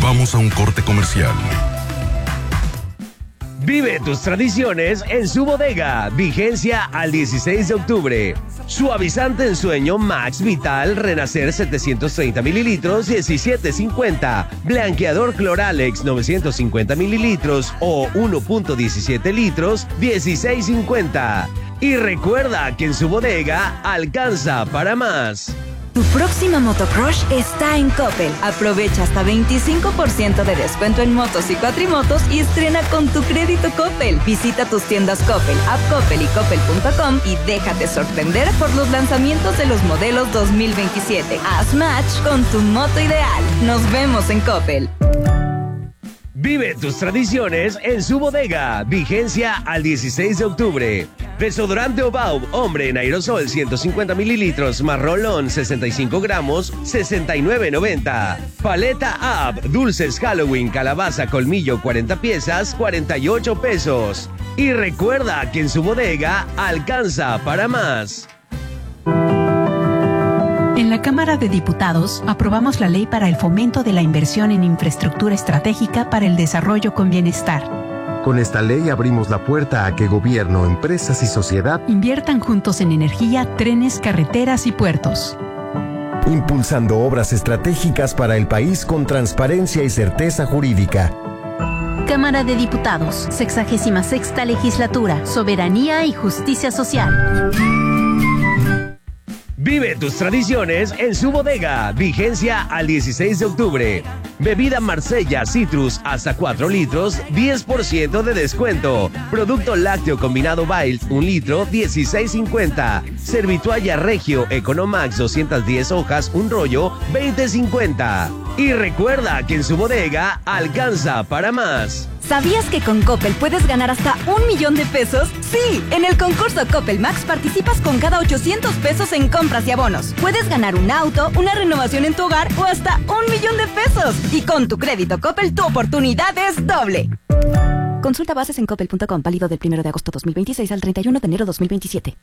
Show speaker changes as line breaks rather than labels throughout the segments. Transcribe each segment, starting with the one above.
Vamos a un corte comercial.
Vive tus tradiciones en su bodega. Vigencia al 16 de octubre. Suavizante en sueño Max Vital Renacer 730 mililitros, 17.50. Blanqueador Cloralex 950 mililitros o 1.17 litros, 16.50. Y recuerda que en su bodega alcanza para más.
Tu próxima motocrush está en Coppel. Aprovecha hasta 25% de descuento en motos y cuatrimotos y estrena con tu crédito Coppel. Visita tus tiendas Coppel, App Coppel y Coppel.com y déjate sorprender por los lanzamientos de los modelos 2027. Haz match con tu moto ideal. Nos vemos en Coppel.
Vive tus tradiciones en su bodega. Vigencia al 16 de octubre. Desodorante Obaub Hombre en aerosol 150 mililitros más Rolón 65 gramos 69.90. Paleta Up Dulces Halloween Calabaza Colmillo 40 piezas 48 pesos. Y recuerda que en su bodega alcanza para más.
En la Cámara de Diputados aprobamos la ley para el fomento de la inversión en infraestructura estratégica para el desarrollo con bienestar.
Con esta ley abrimos la puerta a que gobierno, empresas y sociedad
inviertan juntos en energía, trenes, carreteras y puertos.
Impulsando obras estratégicas para el país con transparencia y certeza jurídica.
Cámara de Diputados, 66ª Legislatura, Soberanía y Justicia Social.
Vive tus tradiciones en su bodega. Vigencia al 16 de octubre. Bebida Marsella Citrus hasta 4 litros, 10% de descuento. Producto lácteo combinado Wild, 1 litro, 16.50. Servitualla Regio Economax 210 hojas, un rollo, 20.50. Y recuerda que en su bodega alcanza para más.
¿Sabías que con Coppel puedes ganar hasta 1 millón de pesos? ¡Sí! En el concurso Coppel Max participas con cada 800 pesos en compras y abonos. Puedes ganar un auto, una renovación en tu hogar o hasta 1 millón de pesos. Y con tu crédito Coppel, tu oportunidad es doble. Consulta bases en coppel.com, válido del 1 de agosto 2026 al 31 de enero 2027.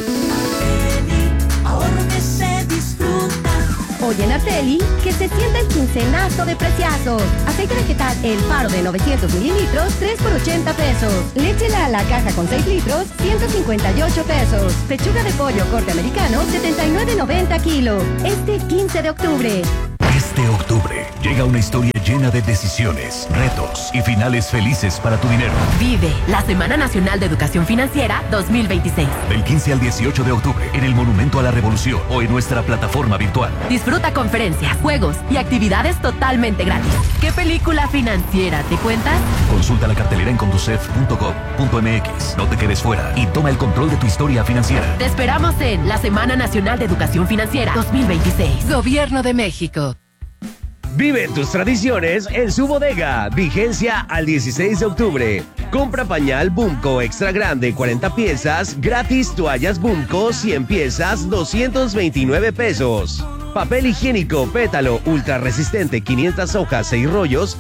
Ahorro que se disfruta.
Hoy en Arteli, que se sienta el quincenazo de preciazos. Aceite vegetal El Faro de 900 mililitros, 3 por 80 pesos. Leche La caja con 6 litros, 158 pesos. Pechuga de pollo corte americano, 79.90 kilo. Este 15 de octubre.
Este octubre llega una historia llena de decisiones, retos y finales felices para tu dinero.
Vive la Semana Nacional de Educación Financiera 2026.
Del 15 al 18 de octubre en el Monumento a la Revolución o en nuestra plataforma virtual.
Disfruta conferencias, juegos y actividades totalmente gratis. ¿Qué película financiera te cuentas?
Consulta la cartelera en conducef.gov.mx. No te quedes fuera y toma el control de tu historia financiera.
Te esperamos en la Semana Nacional de Educación Financiera 2026. Gobierno de México.
Vive tus tradiciones en su bodega. Vigencia al 16 de octubre. Compra pañal Bumco Extra Grande 40 piezas, gratis toallas Bumco 100 piezas, 229 pesos. Papel higiénico Pétalo Ultra Resistente 500 hojas 6 rollos,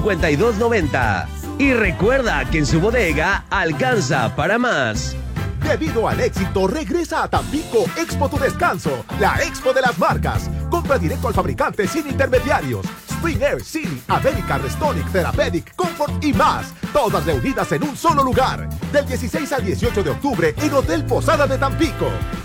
52.90. Y recuerda que en su bodega alcanza para más.
Debido al éxito, regresa a Tampico Expo Tu Descanso, la expo de las marcas. Compra directo al fabricante sin intermediarios. Spring Air, Silly, America, Restonic, Therapeutic, Comfort y más. Todas reunidas en un solo lugar. Del 16 al 18 de octubre en Hotel Posada de Tampico.